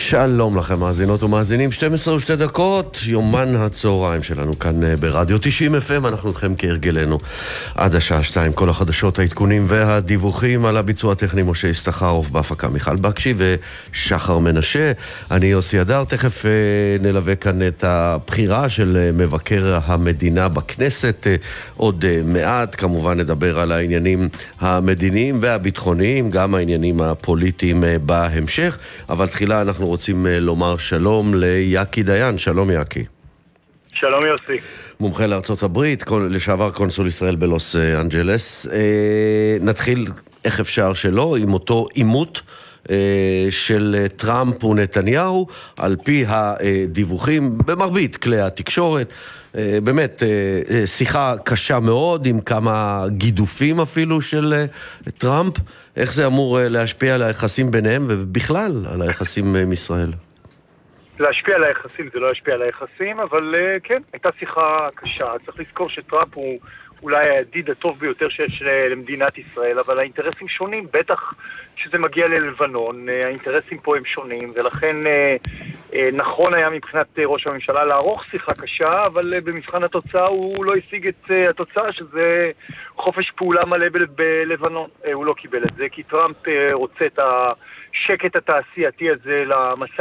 שלום לכם מאזינות ומאזינים, 12:02, יומן הצהריים שלנו כאן ברדיו 90 FM. אנחנו איתכם כהרגלנו עד השעה 2, כל החדשות, העדכונים והדיווחים. על הביצוע הטכני משה ישתחרוף, בהפקה מיכל בקשי ושחר מנשה. אני יוסי הדר. תכף נלווה כאן את הבחירה של מבקר המדינה בכנסת עוד מעט. כמובן נדבר על העניינים המדיניים והביטחוניים, גם העניינים הפוליטיים בהמשך. אבל תחילה אנחנו רוצים לומר שלום ליאקי דיין. שלום יאקי. שלום יוסי. מומחה לארצות הברית, לשעבר קונסול ישראל בלוס אנג'לס. נתחיל, איך אפשר שלא, עם אותו עימות של טראמפ ונתניהו, על פי הדיווחים במרבית כלי התקשורת. באמת, שיחה קשה מאוד, עם כמה גידופים אפילו של טראמפ. איך זה אמור להשפיע על היחסים ביניהם ובכלל על היחסים עם ישראל? להשפיע על היחסים, זה לא ישפיע על היחסים, אבל כן, הייתה שיחה קשה. צריך לזכור שטראמפ הוא אולי הידיד הטוב ביותר שיש למדינת ישראל, אבל האינטרסים שונים, בטח שזה מגיע ללבנון, האינטרסים פה הם שונים, ולכן נכון היה מבחינת ראש הממשלה לערוך שיחה קשה, אבל במבחן התוצאה הוא לא השיג את התוצאה, שזה חופש פעולה מלא בלבנון. הוא לא קיבל את זה, כי טראמפ רוצה את השקט התעשייתי הזה למשא